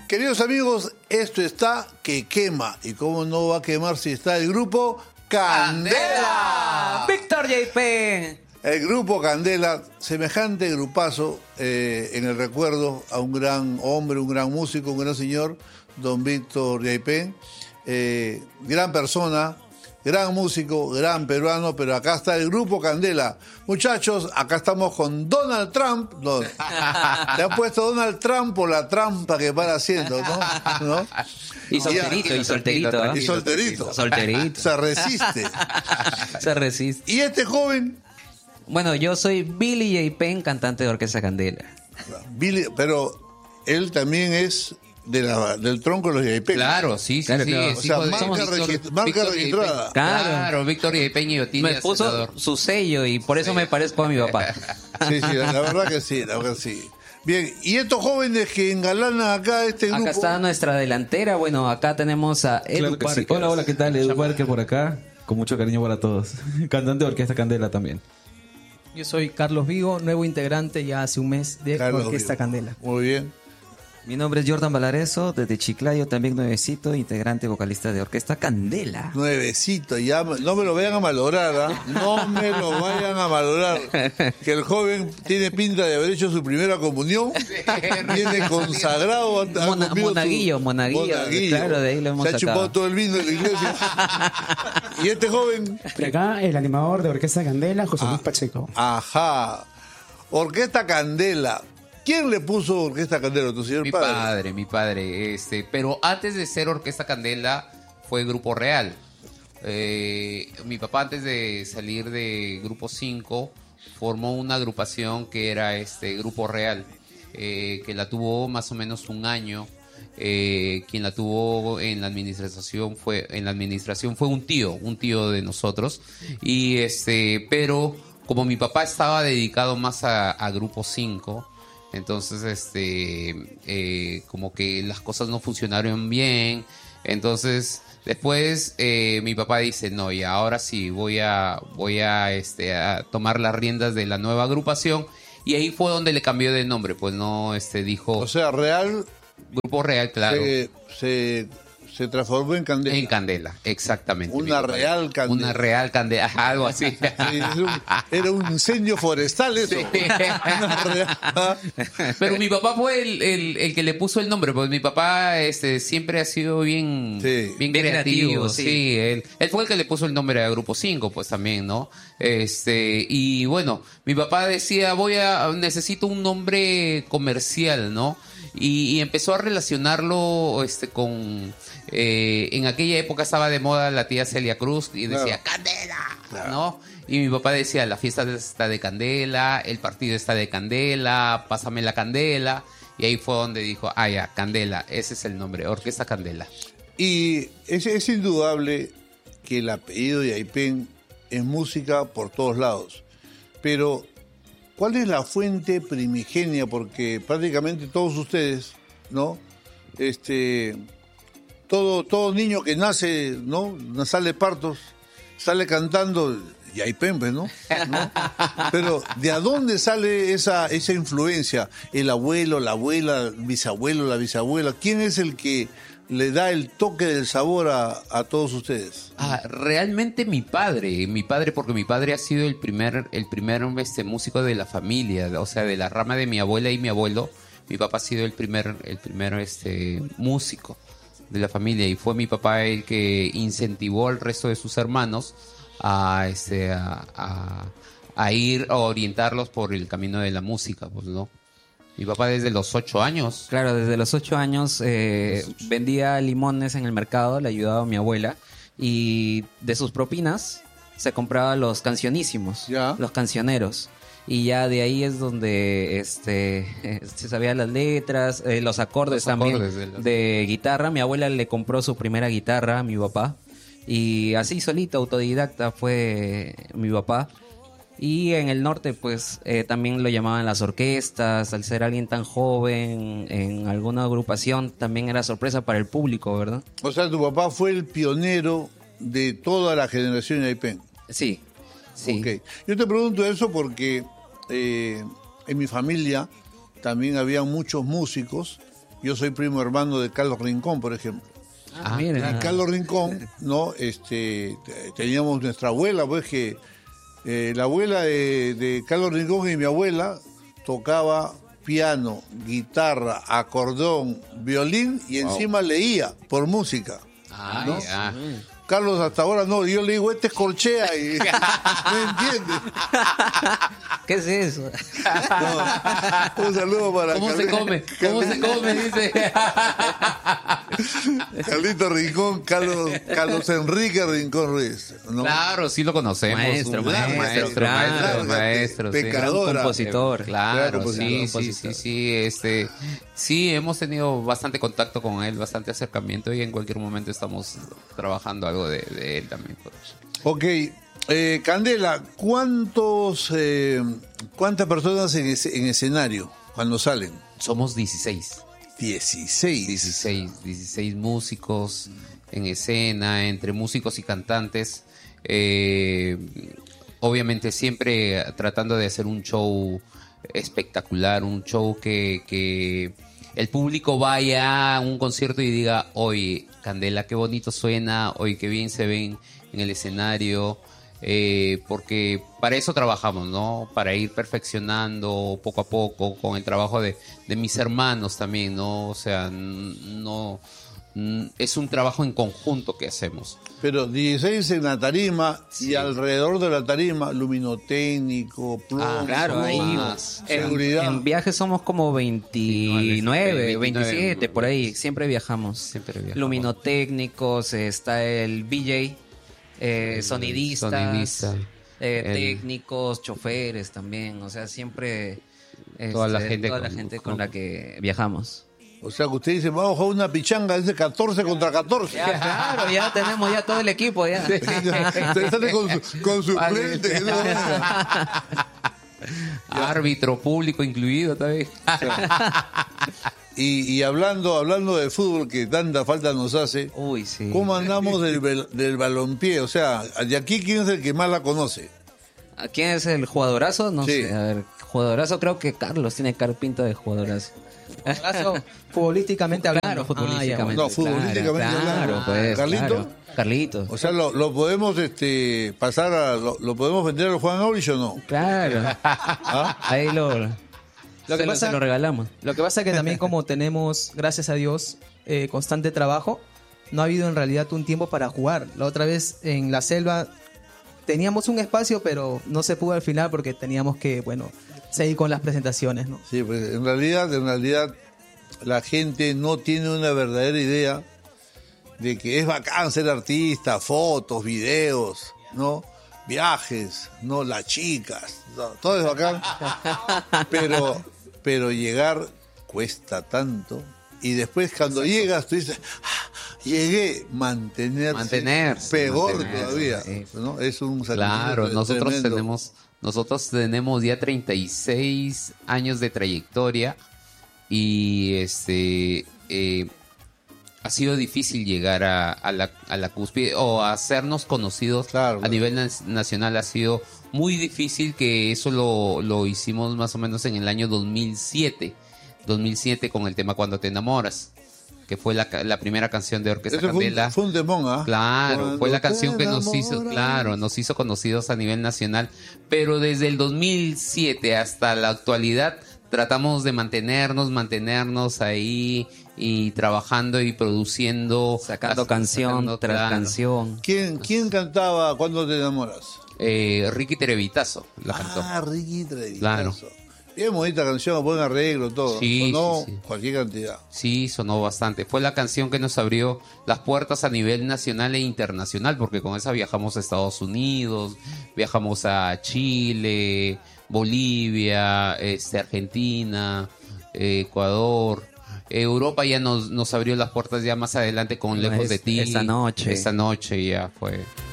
Queridos amigos, esto está que quema. ¿Y cómo no va a quemar si está el grupo Candela? Víctor J.P. El grupo Candela, semejante grupazo en el recuerdo a un gran hombre, un gran músico, un gran señor, don Víctor J.P. Gran persona, gran músico, gran peruano, pero acá está el grupo Candela. Muchachos, acá estamos con Donald Trump. No, le han puesto Donald Trump por la trampa que van haciendo, ¿no? Y solterito, y solterito. ¿Eh? Y solterito. Solterito. Se resiste. Se resiste. Y este joven... Bueno, yo soy Billy J. Penn, cantante de Orquesta Candela. Billy, pero él también es del tronco de los J.P. Claro, sí. O sea, marca registrada. Claro, Víctor J.P. y me puso su sello y por eso me parezco a mi papá. Sí, la verdad que sí, la verdad que sí. Bien, y estos jóvenes que engalanan acá este grupo. Acá está nuestra delantera. Bueno, acá tenemos a Edu Claro sí. Parker. Hola, ¿qué tal? Edu Parker por acá. Con mucho cariño para todos. Cantante de Orquesta Candela también. Yo soy Carlos Vigo, nuevo integrante ya hace un mes de Orquesta Candela. Muy bien. Mi nombre es Jordan Valareso, desde Chiclayo, también nuevecito, integrante vocalista de Orquesta Candela. Nuevecito, ya no me lo vayan a malograr, ¿eh? No me lo vayan a malograr. Que el joven tiene pinta de haber hecho su primera comunión, viene consagrado. Monaguillo, claro, de ahí lo hemos sacado. Se ha chupado todo el vino de la iglesia. Y este joven... Por acá, el animador de Orquesta Candela, José Luis Pacheco. Ajá. Orquesta Candela. ¿Quién le puso Orquesta Candela? ¿Tu señor padre? Mi padre. Pero antes de ser Orquesta Candela fue Grupo Real. Mi papá, antes de salir de Grupo 5, formó una agrupación que era Grupo Real, que la tuvo más o menos un año. Quien la tuvo en la administración fue un tío de nosotros. Y pero como mi papá estaba dedicado más a Grupo 5, entonces como que las cosas no funcionaron bien. Entonces después mi papá dice, no, y ahora sí voy a tomar las riendas de la nueva agrupación, y ahí fue donde le cambió de nombre. Pues no, dijo, o sea, Real, Grupo Real, claro, se transformó en Candela. En Candela, exactamente. Una Real Candela. Una Real Candela, algo así. Sí, era un incendio forestal eso. Sí. Pero mi papá fue el que le puso el nombre, pues mi papá siempre ha sido bien creativo. Sí, él fue el que le puso el nombre a Grupo 5, pues también, ¿no? Y bueno, mi papá decía, necesito un nombre comercial, ¿no? Y empezó a relacionarlo con... en aquella época estaba de moda la tía Celia Cruz y decía, ¡Candela! Claro. ¿No? Y mi papá decía, la fiesta está de Candela, el partido está de Candela, pásame la Candela. Y ahí fue donde dijo, ya, Candela, ese es el nombre, Orquesta Candela. Y es indudable que el apellido de Aypen es música por todos lados. Pero... ¿cuál es la fuente primigenia? Porque prácticamente todos ustedes, ¿no? Todo niño que nace, ¿no? Sale partos, sale cantando, y hay pempes, ¿no? Pero ¿de dónde sale esa influencia? El abuelo, la abuela, el bisabuelo, la bisabuela. ¿Quién es el que le da el toque del sabor a todos ustedes? Realmente mi padre, porque mi padre ha sido el primer músico de la familia, o sea, de la rama de mi abuela y mi abuelo. Mi papá ha sido el primer músico de la familia, y fue mi papá el que incentivó al resto de sus hermanos a ir a orientarlos por el camino de la música, pues, ¿no? Mi papá desde los 8 años. Claro, desde los 8 años vendía limones en el mercado, le ayudaba a mi abuela, y de sus propinas se compraba los cancionísimos, los cancioneros. Y ya de ahí es donde se sabían las letras, los acordes también de guitarra. Mi abuela le compró su primera guitarra a mi papá, y así solito, autodidacta, fue mi papá. Y en el norte, pues, también lo llamaban las orquestas. Al ser alguien tan joven en alguna agrupación, también era sorpresa para el público, ¿verdad? O sea, tu papá fue el pionero de toda la generación de Aypen. Sí, sí. Okay. Yo te pregunto eso porque en mi familia también había muchos músicos yo soy primo hermano de Carlos Rincón, por ejemplo. Mira. Y Carlos Rincón, ¿no? Teníamos nuestra abuela, pues que la abuela de Carlos Rincón y mi abuela tocaba piano, guitarra, acordeón, violín y encima leía por música. ¿no? Carlos hasta ahora no, yo le digo, este es corchea y ¿me entiendes? ¿Qué es eso? No, un saludo para ¿Cómo se come? ¿Cómo se come? Dice. Carlito Rincón, Carlos Enrique Rincón Ruiz, ¿no? Claro, sí lo conocemos. Maestro, maestro, sí. Pecadora. Compositor. Claro, sí, sí, hemos tenido bastante contacto con él, bastante acercamiento y en cualquier momento estamos trabajando algo de él también. Ok, Candela, ¿cuántas personas en escenario cuando salen? Somos 16. 16 músicos en escena, entre músicos y cantantes. Obviamente siempre tratando de hacer un show espectacular, un show que el público vaya a un concierto y diga, oye, Candela, qué bonito suena, oye, qué bien se ven en el escenario, porque para eso trabajamos, ¿no? Para ir perfeccionando poco a poco con el trabajo de mis hermanos también, ¿no? O sea, no es un trabajo en conjunto que hacemos. Pero 16 en la tarima y alrededor de la tarima, luminotécnico, plomo, claro, ahí seguridad. En viajes somos como 29, 27, por ahí. Siempre viajamos. Siempre viajamos. Luminotécnicos, está el VJ, sonidistas, técnicos, choferes también. O sea, siempre toda la gente con la que viajamos. O sea, que usted dice, vamos a jugar una pichanga, es de 14 contra 14. Ya, claro, ya tenemos ya todo el equipo, ya. Sale con suplente. ¿No? Árbitro, público incluido también. Y hablando de fútbol que tanta falta nos hace, Uy, sí. ¿cómo andamos del balompié? O sea, de aquí, ¿quién es el que más la conoce? ¿Quién es el jugadorazo? No Sí. sé, a ver, jugadorazo creo que Carlos tiene carpinta de jugadorazo. Futbolísticamente hablando. Claro, futbolísticamente. No, futbolísticamente claro, hablando. pues, ¿Carlito? claro. Carlitos. O sea, lo podemos pasar lo podemos vender al Juan Aurich o no. Claro. Ahí se lo regalamos. Lo que pasa es que también como tenemos, gracias a Dios, constante trabajo, no ha habido en realidad un tiempo para jugar. La otra vez en la selva teníamos un espacio, pero no se pudo al final porque teníamos que, seguir con las presentaciones, ¿no? Sí, pues en realidad la gente no tiene una verdadera idea de que es bacán ser artista, fotos, videos, ¿no? Viajes, ¿no? Las chicas, no, todo es bacán, pero llegar cuesta tanto y después cuando llegas tú dices, llegué, mantenerse peor todavía, sí. ¿no? Es un sacrificio. Claro, tremendo. nosotros tenemos ya 36 años de trayectoria y ha sido difícil llegar a la cúspide o a hacernos conocidos a nivel nacional. Ha sido muy difícil, que eso lo hicimos más o menos en el año 2007 con el tema Cuando te enamoras, que fue la primera canción de Orquesta Candela. Fue un temón, ¿ah? Claro, Cuando fue la canción que nos enamoras. hizo conocidos a nivel nacional, pero desde el 2007 hasta la actualidad tratamos de mantenernos ahí y trabajando y produciendo, Sacando canción tras canción. ¿Quién cantaba Cuando te enamoras? Ricky Trevitazo la cantó. Ricky Trevitazo. Claro. Bien bonita canción, buen arreglo, todo. Sí, Sonó sí. cualquier cantidad. Sí, sonó bastante. Fue la canción que nos abrió las puertas a nivel nacional e internacional, porque con esa viajamos a Estados Unidos, viajamos a Chile, Bolivia, Argentina, Ecuador. Europa ya nos abrió las puertas ya más adelante con Lejos de ti. Esa noche ya fue.